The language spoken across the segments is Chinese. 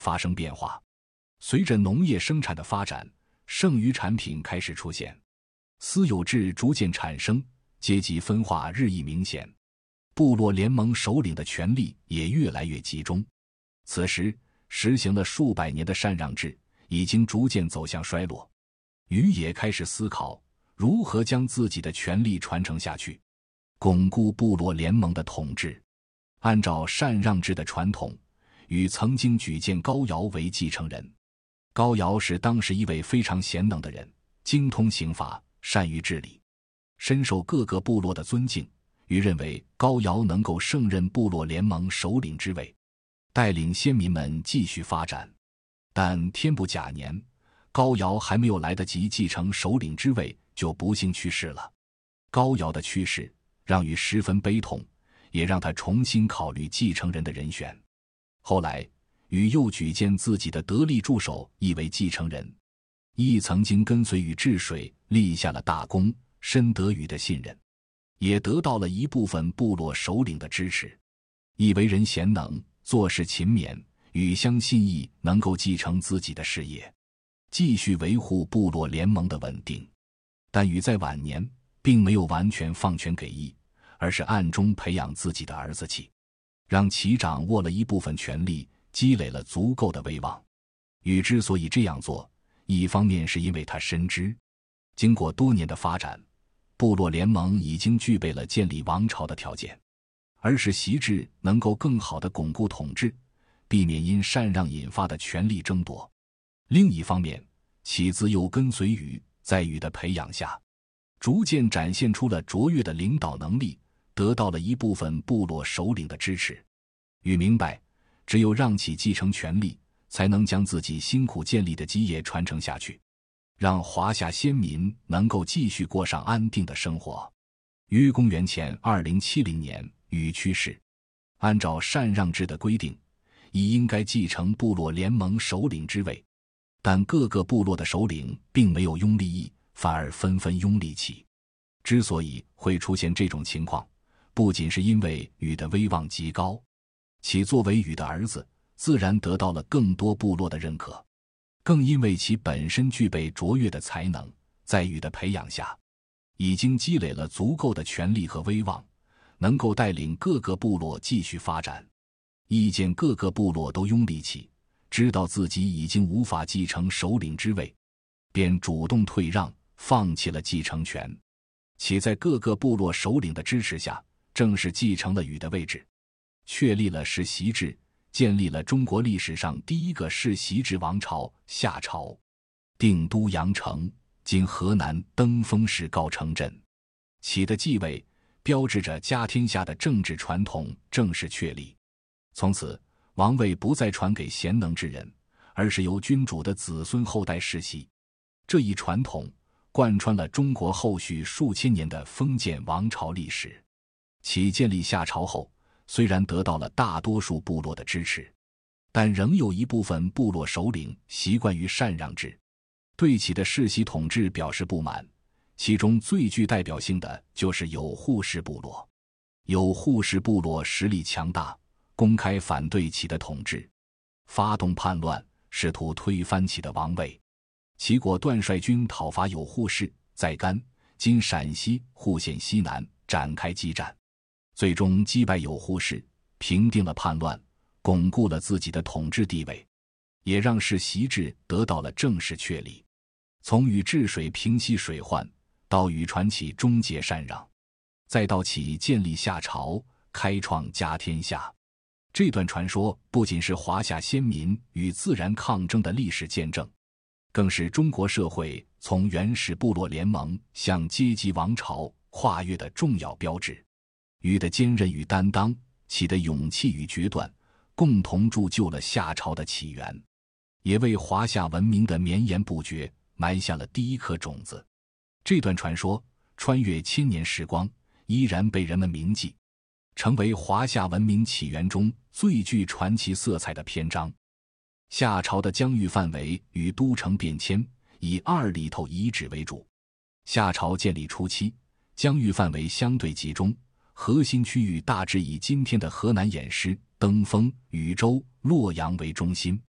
发生变化。随着农业生产的发展，剩余产品开始出现，私有制逐渐产生，阶级分化日益明显，部落联盟首领的权力也越来越集中。此时实行了数百年的禅让制已经逐渐走向衰落，于也开始思考如何将自己的权力传承下去，巩固部落联盟的统治。按照禅让制的传统，禹曾经举荐高尧为继承人。高尧是当时一位非常贤能的人，精通刑法，善于治理，深受各个部落的尊敬。禹认为高尧能够胜任部落联盟首领之位，带领先民们继续发展。但天不甲年，高尧还没有来得及继承首领之位，就不幸去世了。高尧的去世让禹十分悲痛，也让他重新考虑继承人的人选。后来禹又举荐自己的得力助手羿为继承人。羿曾经跟随禹治水，立下了大功，深得禹的信任，也得到了一部分部落首领的支持。羿为人贤能，做事勤勉，禹相信羿能够继承自己的事业，继续维护部落联盟的稳定。但禹在晚年并没有完全放权给羿，而是暗中培养自己的儿子契，让其掌握了一部分权力，积累了足够的威望。禹之所以这样做，一方面是因为他深知，经过多年的发展，部落联盟已经具备了建立王朝的条件，而是习制能够更好地巩固统治，避免因禅让引发的权力争夺。另一方面，启自又跟随禹，在禹的培养下，逐渐展现出了卓越的领导能力，得到了一部分部落首领的支持。禹明白，只有让启继承权力，才能将自己辛苦建立的基业传承下去，让华夏先民能够继续过上安定的生活。于公元前2070年，禹去世。按照禅让制的规定，羿应该继承部落联盟首领之位，但各个部落的首领并没有拥立羿，反而纷纷拥立启。之所以会出现这种情况，不仅是因为禹的威望极高，启作为禹的儿子，自然得到了更多部落的认可，更因为其本身具备卓越的才能，在禹的培养下，已经积累了足够的权力和威望，能够带领各个部落继续发展。羿见各个部落都拥立启，知道自己已经无法继承首领之位，便主动退让，放弃了继承权。启在各个部落首领的支持下，正式继承了禹的位置，确立了世袭制，建立了中国历史上第一个世袭制王朝夏朝，定都阳城，今河南登封市高城镇。启的继位标志着家天下的政治传统正式确立，从此王位不再传给贤能之人，而是由君主的子孙后代世袭。这一传统贯穿了中国后续数千年的封建王朝历史。启建立夏朝后，虽然得到了大多数部落的支持，但仍有一部分部落首领习惯于禅让制，对启的世袭统治表示不满。其中最具代表性的就是有户氏部落。有户氏部落实力强大，公开反对启的统治，发动叛乱，试图推翻启的王位。齐果断率军讨伐有户氏，在甘（今陕西户县西南）展开激战，最终击败有户氏，平定了叛乱，巩固了自己的统治地位，也让世袭制得到了正式确立。从禹治水平息水患，到禹传启终结禅让，再到启建立夏朝，开创家天下，这段传说不仅是华夏先民与自然抗争的历史见证，更是中国社会从原始部落联盟向阶级王朝跨越的重要标志。禹的坚韧与担当，启的勇气与决断，共同铸就了夏朝的起源，也为华夏文明的绵延不绝埋下了第一颗种子。这段传说穿越千年时光，依然被人们铭记，成为华夏文明起源中最具传奇色彩的篇章。夏朝的疆域范围与都城变迁，以2里头遗址为主。夏朝建立初期，疆域范围相对集中，核心区域大致以今天的河南偃师、登封、禹州、洛阳为中心。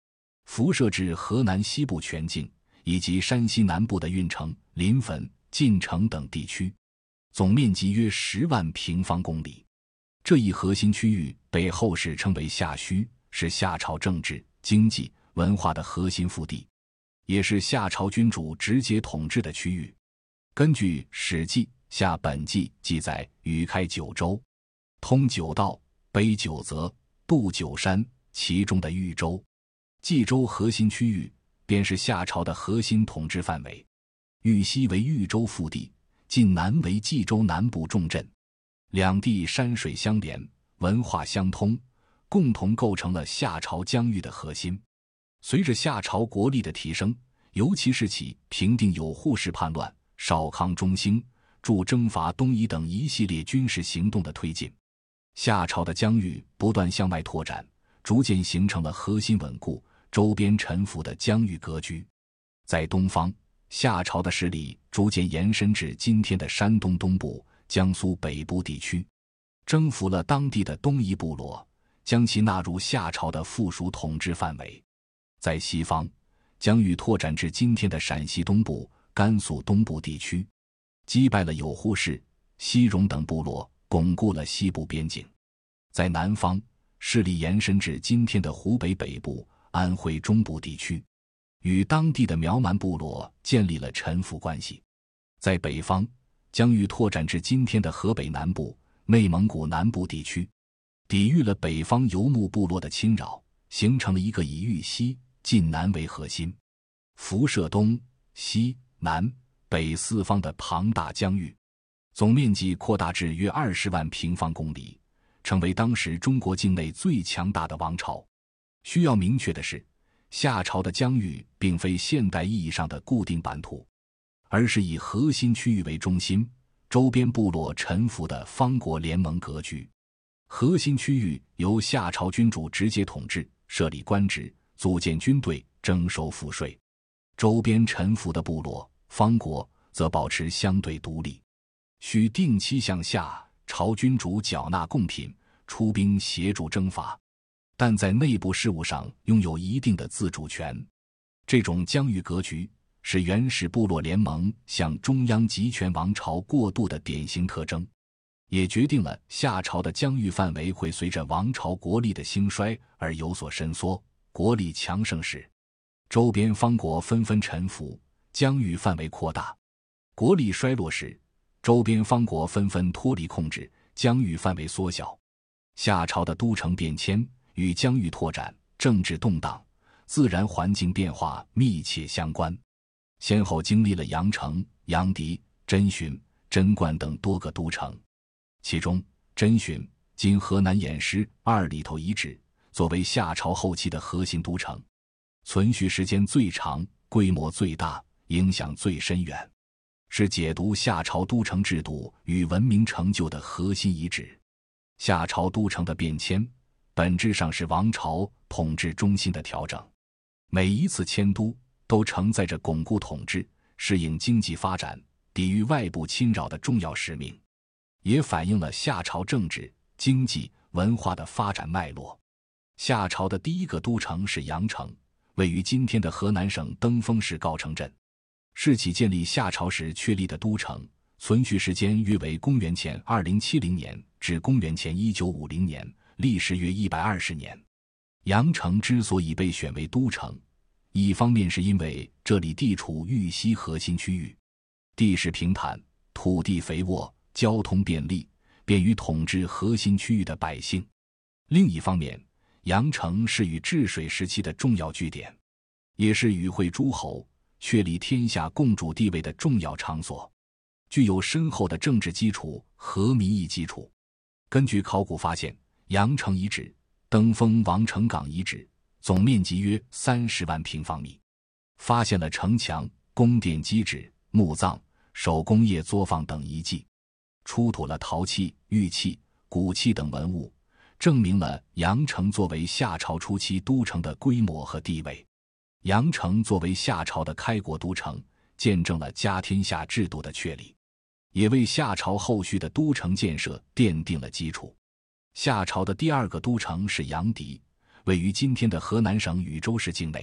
辐射至河南西部全境以及山西南部的运城、临汾、晋城等地区，总面积约10万平方公里。这一核心区域被后世称为夏墟，是夏朝政治、经济、文化的核心腹地，也是夏朝君主直接统治的区域。根据《史记·夏本纪》记载，禹开九州，通九道，北九泽，渡九山，其中的豫州、冀州核心区域便是夏朝的核心统治范围。豫西为豫州腹地，晋南为冀州南部重镇，两地山水相连，文化相通，共同构成了夏朝疆域的核心。随着夏朝国力的提升，尤其是其平定有扈氏叛乱、少康中兴、助征伐东夷等一系列军事行动的推进，夏朝的疆域不断向外拓展，逐渐形成了核心稳固、周边臣服的疆域格局。在东方，夏朝的势力逐渐延伸至今天的山东东部、江苏北部地区，征服了当地的东夷部落，将其纳入夏朝的附属统治范围。在西方，疆域拓展至今天的陕西东部、甘肃东部地区，击败了有扈氏、西戎等部落，巩固了西部边境。在南方，势力延伸至今天的湖北北部、安徽中部地区，与当地的苗蛮部落建立了臣服关系。在北方，疆域拓展至今天的河北南部、内蒙古南部地区，抵御了北方游牧部落的侵扰，形成了一个以豫西、晋南为核心，辐射东、西、南、北四方的庞大疆域，总面积扩大至约20万平方公里，成为当时中国境内最强大的王朝。需要明确的是，夏朝的疆域并非现代意义上的固定版图，而是以核心区域为中心，周边部落臣服的方国联盟格局。核心区域由夏朝君主直接统治，设立官职，组建军队，征收赋税。周边臣服的部落、方国则保持相对独立，需定期向夏朝君主缴纳贡品，出兵协助征伐，但在内部事务上拥有一定的自主权。这种疆域格局是原始部落联盟向中央集权王朝过渡的典型特征，也决定了夏朝的疆域范围会随着王朝国力的兴衰而有所伸缩。国力强盛时，周边方国纷纷臣服，疆域范围扩大；国力衰落时，周边方国纷纷脱离控制，疆域范围缩小。夏朝的都城变迁与疆域拓展、政治动荡、自然环境变化密切相关，先后经历了阳城、阳翟、真寻、贞观等多个都城。其中，真寻今河南偃师2里头遗址作为夏朝后期的核心都城，存续时间最长，规模最大，影响最深远，是解读夏朝都城制度与文明成就的核心遗址。夏朝都城的变迁本质上是王朝统治中心的调整，每一次迁都都承载着巩固统治、适应经济发展、抵御外部侵扰的重要使命，也反映了夏朝政治、经济、文化的发展脉络。夏朝的第一个都城是阳城，位于今天的河南省登封市高城镇，是其建立夏朝时确立的都城，存续时间约为公元前2070年至公元前1950年，历时约120年。阳城之所以被选为都城，一方面是因为这里地处豫西核心区域，地势平坦，土地肥沃，交通便利，便于统治核心区域的百姓；另一方面，阳城是禹治水时期的重要据点，也是禹会诸侯确立天下共主地位的重要场所，具有深厚的政治基础和民意基础。根据考古发现，阳城遗址、登封王城岗遗址总面积约30万平方米，发现了城墙、宫殿基址、墓葬、手工业作坊等遗迹，出土了陶器、玉器、骨器等文物，证明了阳城作为夏朝初期都城的规模和地位。阳城作为夏朝的开国都城，见证了家天下制度的确立，也为夏朝后续的都城建设奠定了基础。夏朝的第二个都城是阳翟，位于今天的河南省禹州市境内，